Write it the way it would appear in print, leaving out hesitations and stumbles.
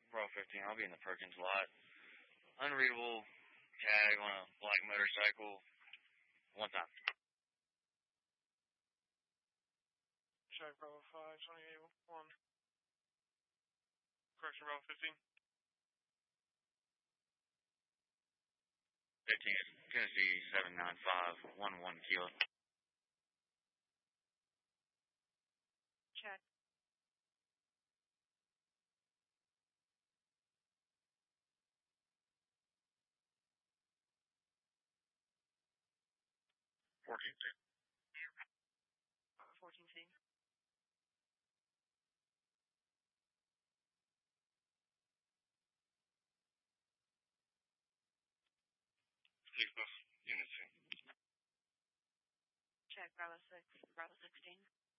Pro 15. I'll be in the Perkins lot. Unreadable tag on a black motorcycle. One time. Check Bravo 5, 28, 1. Correction, Bravo 15. 15 is Tennessee 795, 11 kilo. Check. Fourteen. 14C. Unity. Check Bravo 6, Bravo 16.